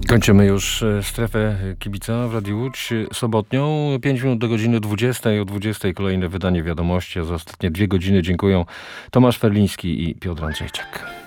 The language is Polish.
Kończymy już strefę kibica w Radiu Łódź sobotnią. 5 minut do godziny 20. O 20 kolejne wydanie wiadomości. A za ostatnie 2 godziny dziękuję Tomasz Ferliński i Piotr Andrzejczak.